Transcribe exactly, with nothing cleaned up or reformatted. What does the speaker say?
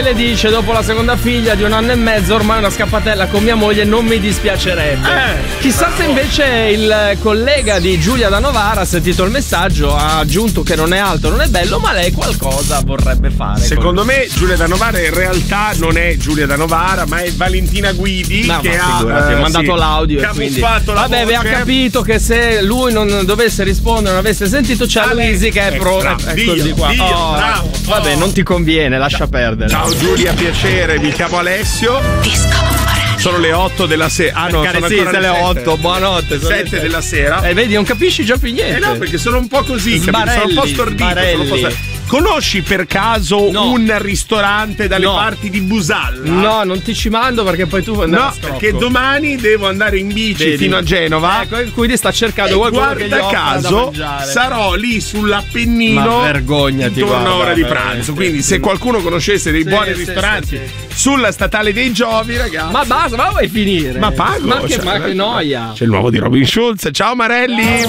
Emanuele dice: dopo la seconda figlia di un anno e mezzo, ormai una scappatella con mia moglie non mi dispiacerebbe. Eh, Chissà bravo. se invece il collega di Giulia da Novara ha sentito il messaggio, ha aggiunto che non è alto, non è bello, ma lei qualcosa vorrebbe fare. Secondo me Giulia da Novara in realtà non è Giulia da Novara, ma è Valentina Guidi, No, che ma ha, figurati, eh, ha mandato sì, l'audio che e ha quindi buffato la vabbè, voce. aveva capito che se lui non dovesse rispondere, non avesse sentito, c'è Ah, Luisi che è eh, pro. bravo, È Dio, così qua. Dio, Oh, bravo. Vabbè, non ti conviene, lascia perdere. Ciao Giulia, piacere, mi chiamo Alessio. Sono le otto della sera. Ah no, sono sì, ancora le sette. otto, buonanotte. sono le sette sette. della sera. Eh, vedi, non capisci già più niente. Eh no, perché sono un po' così, capito? Sbarelli, Sono un po' stordito. Sono un po' sbarelli. st- Conosci per caso No. un ristorante dalle No. parti di Busalla? No, non ti ci mando perché poi tu andrai No, a scrocco. perché domani devo andare in bici Vedi? fino a Genova. Ecco, quindi sta cercando E qualcuno che gli guarda offra da caso mangiare. sarò lì sull'Appennino Ma vergognati, intorno a guarda, ora di veramente. pranzo. Quindi se qualcuno conoscesse dei Sì, buoni sì, ristoranti sì, sulla statale dei Giovi, ragazzi. Ma basta, ma vuoi finire? Ma pago. Ma che, cioè, ma che noia. C'è il nuovo di Robin Schulz. Ciao Marelli.